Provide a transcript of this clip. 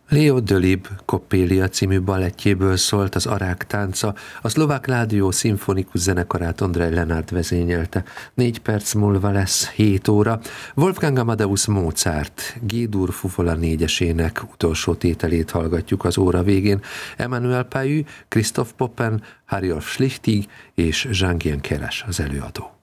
Leo Delibes Coppelia című balettjéből szólt az Arák tánca, a Szlovák Rádió szimfonikus zenekarát Ondrej Lenart vezényelte. 4 perc múlva lesz 7 óra. Wolfgang Amadeus Mozart G-dur fuvola 4-esének utolsó tételét hallgatjuk az óra végén. Emmanuel Pahud, Christoph Poppen, Harjolf Schlichtig és Jean-Guyen Keres az előadó.